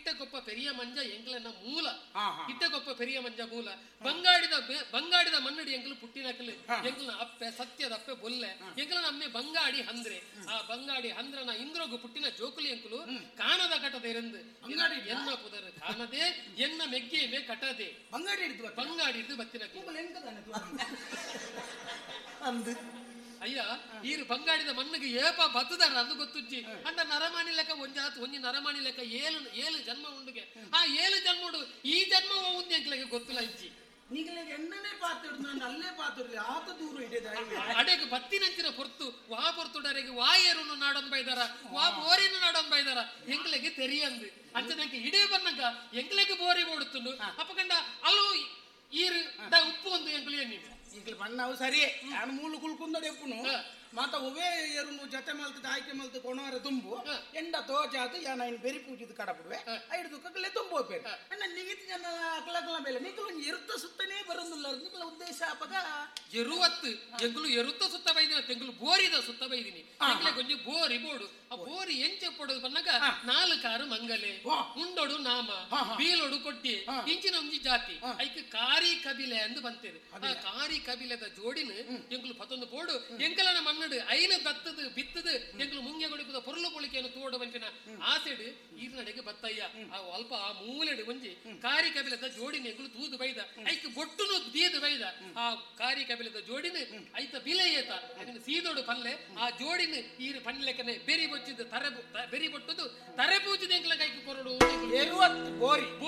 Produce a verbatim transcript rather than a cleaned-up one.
ಇಟ್ಟಕೊಪ್ಪ ಪೆರಿಯ ಮಂಜ ಎಂಗ್ಲನ ಮೂಲ ಇಟ್ಟಕೊಪ್ಪ ಪೆರಿಯ ಮಂಜ ಮೂಲ ಬಂಗಾಡಿದ ಬಂಗಾಡಿದ ಮನ್ನಡಿ ಎಂಗ್ಲು ಪುಟ್ಟಿನಕಲು ಎಂಗ್ಲನ ಅಪ್ಪೆ ಸತ್ಯದ ಅಪ್ಪೆ ಬೊಲ್ಲೆ ಎಂಗ್ಲನ ಅಮ್ಮೆ ಬಂಗಾಡಿ ಹಂದ್ರೆ ಆ ಬಂಗಾಡಿ ಹಂದ್ರನ ಇಂದ್ರೋಗು ಪುಟ್ಟಿನ ಜೋಕುಲಿ ಎಂಕುಲು ಕಾಣದ ಕಟದ ಇರಂದು ಎನ್ನ ಪುದರ್ ಕಾಣದೆ ಎನ್ನ ಮೆಗ್ಗೆ ಮೇ ಕಟದೆ ಬಂಗಾಡಿ ಹಿಡಿದು ಬಂಗಾಡಿ ಹಿಡಿದು ಬತ್ತಿನಕಲು ಅಂದು ಅಯ್ಯ ಈರು ಬಂಗಾಡಿದ ಮಣ್ಣಿಗೆ ಏಪ ಬತ್ತದಾರ ಅದು ಗೊತ್ತುಜ್ಜಿ ಅಂಡ ನರಮಾಣಿ ಲೆಕ್ಕ ಒಂಜಾತ್ ಒಂಜಿ ನರಮಾಣಿ ಲೆಕ್ಕ ಏಳು ಏಳು ಜನ್ಮ ಉಂಡುಗೆ ಆ ಏಳು ಜನ್ಮ ಉಂಡು ಈ ಜನ್ಮ ಒಂದ್ ಎಂಕ್ಲೆಗೆ ಗೊತ್ತಿಲ್ಲ ಇಜ್ಜಿ ನೀಗಲಿಗೆ ಎಣ್ಣನೆ ಪಾತ್ರೆ ನಾನು ಅಲ್ಲೇ ಪಾತ್ರೆ ಆತ ದೂರ ಇಡೇದ ಅಡೆಗೆ ಬತ್ತಿನಂಚಿನ ಪೊರ್ತು ವಾ ಪೊರ್ತುಡರೆಗೆ ವಾ ಏರುನು ನಾಡೊಂದ್ ಬೈದಾರ ವಾ ಬೋರಿನ ನಾಡೊಂದ್ ಬೈದಾರ ಎಂಕ್ಲೆಗೆ ತೆರಿಯಂದು ಅಂಚನಂಗೆ ಇಡೇ ಬನ್ನಕ ಎಂಕ್ಲೆಗೆ ಬೋರಿ ಓಡುತ್ತುಂಡು ಅಪ್ಪಕಂಡ ಅಲ್ಲೂ ಈರು ಉಪ್ಪು ಒಂದು ಎಂಕ್ಲಿ ಎನ್ನಿದೆ ಈಗಲೇ ಬಣ್ಣವು ಸರಿ ನಾನು ಮೂಲು ಕುಳ್ಕೊಂಡಡೆ ಎಪ್ಪುನು ಮಾತ ಒವೇ ಎರುನು ಜೊತೆ ಮಲ್ತದ ಆಯ್ಕೆ ಮಲ್ತ ಕೊಣವರ ತುಂಬು ಎಂಡ ತೋಜಾತು ಯಾ ನಾನು ಬೆರಿ ಪೂಜಿದ ಕಡಬಿಡುವೆ ಐದು ಕಗ್ಲೆ ತುಂಬು ಹೋಗ್ಬೇಕು ಅಣ್ಣ ನಿಗಿತ ಜನ ಅಕ್ಲಕಲ ಮೇಲೆ ನಿಕ್ಕಲು ಎರುತ್ತ ಸುತ್ತನೇ ಬರೋದಿಲ್ಲ ನಿಕ್ಕಲ ಉದ್ದೇಶ ಅಪಗ ಎರುವತ್ತು ಎಂಗ್ಲು ಎರುತ್ತ ಸುತ್ತ ಬೈದಿನ ತೆಂಗ್ಲು ಬೋರಿದ ಸುತ್ತ ಬೈದಿನಿ ಎಂಗ್ಲೆ ಕೊಂಚ ಬೋರಿ ಬೋಡು ಆ ಬೋರಿ ಎಂಚೆ ಪಡೋದು ಬನ್ನಗ ನಾಲ್ಕಾರು ಮಂಗಲೆ ಮುಂಡೋಡು ನಾಮ ಬೀಲೋಡು ಕೊಟ್ಟಿ ಇಂಚಿನ ಒಂಜಿ ಜಾತಿ ಐಕ್ ಕಾರಿ ಕಬಿಲೆ ಅಂದು ಬಂತೇವೆ ಆ ಕಾರಿ ಕಬಿಲೆದ ಜೋಡಿನ ಎಂಗ್ಲು ಪತ್ತೊಂದು ಬೋಡು ಎಂಕಲನ ಮನ್ನ ಐನ ದತ್ತದ ಬಿತ್ತದ ಎಂಗ್ಲು ಮುಂಗೆ ಕೊಡಿಪದ ಪೊರ್ಲು ಪೊಳಿಕೆಯನ್ನು ತೋಡು ಬಂಟಿನ ಆಸೆಡು ಈರ್ನಡೆಗೆ ಬತ್ತಯ್ಯ ಆ ಅಲ್ಪ ಆ ಮೂಲೆಡು ಒಂಜಿ ಕಾರಿ ಕಬಿಲದ ಜೋಡಿನ ಎಂಗ್ಲು ತೂದು ಬೈದ ಐಕ್ ಬೊಟ್ಟುನು ದೀದು ಬೈದ ಆ ಕಾರಿ ಕಬಿಲದ ಜೋಡಿನ ಐತ ಬಿಲೆ ಏತ ಅದನ್ನ ಸೀದೋಡು ಪಲ್ಲೆ ಆ ಜೋಡಿನ ಈರು ಪನ್ಲೆಕ್ಕನೆ ಬೆರಿ ಬೊಚ್ಚಿದ ತರೆ ಬೆರಿ ಬೊಟ್ಟದು ತರೆ ಪೂಜಿದ ಎಂಗ್ಲ ಕೈಗೆ ಕೊರಡು ಬೋರಿ